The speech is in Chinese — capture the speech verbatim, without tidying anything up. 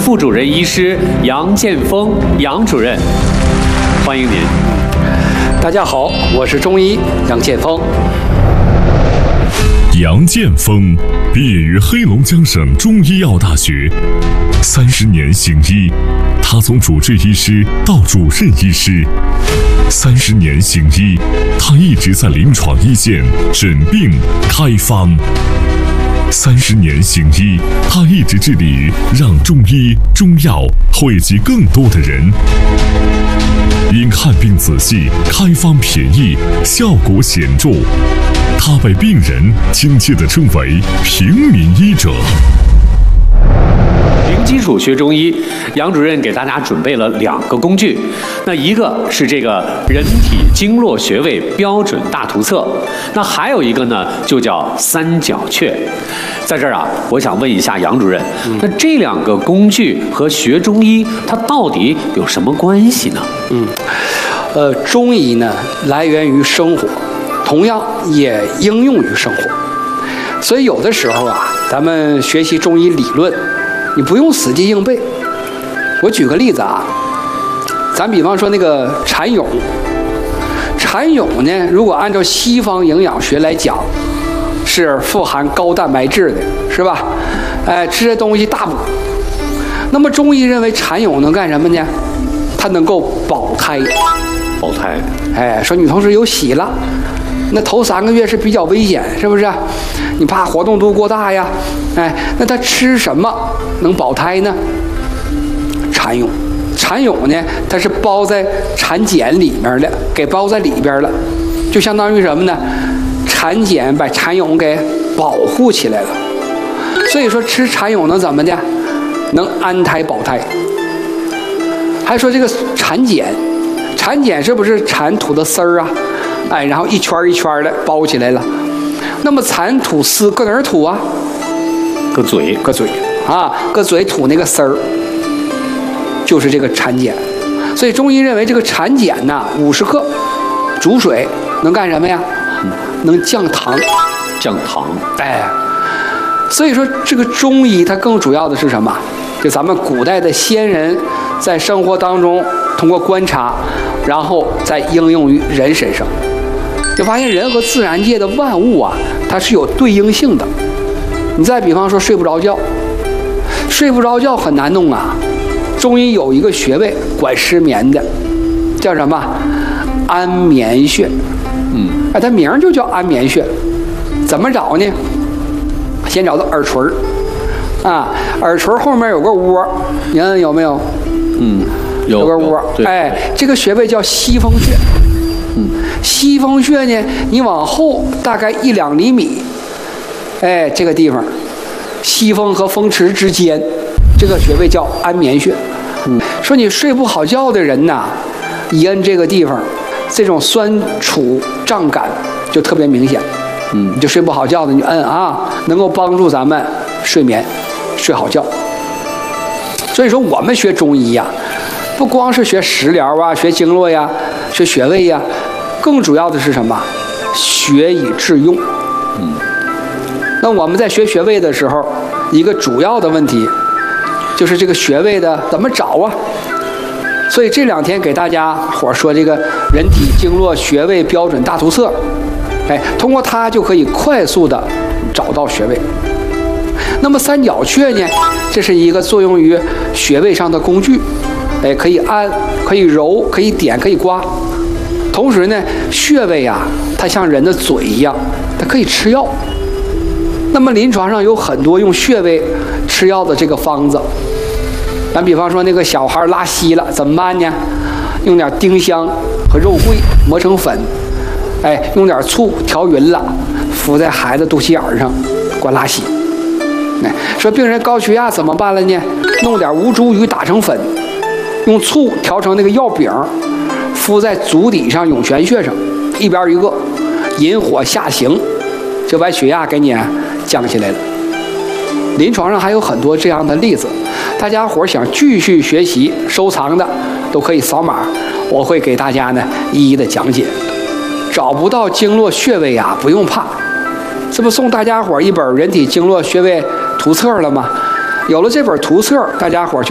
副主任医师杨建峰，杨主任，欢迎您。 大家好，我是中医杨建峰。 杨建峰毕业于黑龙江省中医药大学，三十年行医，他从主治医师到主任医师，三十年行医，他一直在临床一线诊病开方。三十年行医，他一直致力于让中医中药惠及更多的人。因看病仔细、开方便宜、效果显著，他被病人亲切地称为平民医者。 零基础学中医，杨主任给大家准备了两个工具，那一个是这个人体经络穴位标准大图册，那还有一个呢就叫三角穴。在这儿啊，我想问一下杨主任，那这两个工具和学中医它到底有什么关系呢？ 嗯，呃，中医呢来源于生活，同样也应用于生活，所以有的时候啊，咱们学习中医理论，你不用死记硬背。我举个例子啊，咱比方说那个蚕蛹，蚕蛹呢，如果按照西方营养学来讲，是富含高蛋白质的，是吧？哎，吃这东西大补。那么中医认为蚕蛹能干什么呢？它能够保胎。 保胎。 哎，说女同志有喜了，那头三个月是比较危险，是不是？你怕活动度过大呀？哎，那它吃什么能保胎呢？蚕蛹。蚕蛹呢，它是包在蚕茧里面的，给包在里边了，就相当于什么呢？蚕茧把蚕蛹给保护起来了。所以说吃蚕蛹能怎么的？能安胎保胎。还说这个蚕茧，蚕茧是不是蚕吐的丝儿啊？哎，然后一圈一圈的包起来了。那么蚕吐丝搁哪儿吐啊？ 搁嘴， 搁嘴啊，搁嘴吐那个丝儿，就是这个蚕茧。所以中医认为这个蚕茧呐，五十克煮水能干什么呀？能降糖。 降糖。 哎，所以说这个中医它更主要的是什么？就咱们古代的先人在生活当中通过观察，然后再应用于人身上，就发现人和自然界的万物啊，它是有对应性的。你再比方说睡不着觉，睡不着觉很难弄啊。中医有一个穴位管失眠的，叫什么？安眠穴。嗯，哎，它名就叫安眠穴。怎么找呢？先找到耳垂儿，啊，耳垂后面有个窝，你看有没有？ 嗯，有, 有个窝。哎，这个穴位叫西风穴。嗯，西风穴呢，你往后大概一两厘米，哎，这个地方，西风和风池之间，这个穴位叫安眠穴。嗯，说你睡不好觉的人呐，一摁这个地方，这种酸楚胀感就特别明显。嗯，你就睡不好觉的，你摁啊，能够帮助咱们睡眠，睡好觉。所以说，我们学中医呀，不光是学食疗啊，学经络呀，学穴位呀，更主要的是什么？学以致用。嗯，那我们在学穴位的时候，一个主要的问题就是这个穴位的怎么找啊？所以这两天给大家伙说这个人体经络穴位标准大图册。哎，通过它就可以快速的找到穴位。那么三角穴呢，这是一个作用于穴位上的工具，哎，可以按，可以揉，可以点，可以刮。同时呢，穴位啊，它像人的嘴一样，它可以吃药。那么临床上有很多用穴位吃药的这个方子。咱比方说那个小孩拉稀了，怎么办呢？用点丁香和肉桂磨成粉。哎，用点醋调匀了，敷在孩子肚脐眼上，管拉稀。哎，说病人高血压怎么办了呢？弄点吴茱萸打成粉，用醋调成那个药饼，敷在足底上涌泉穴上，一边一个，引火下行，就把血压给你降下来了。临床上还有很多这样的例子，大家伙想继续学习收藏的，都可以扫码，我会给大家呢一一的讲解。找不到经络穴位啊，不用怕，这不送大家伙一本人体经络穴位图册了吗？有了这本图册，大家伙就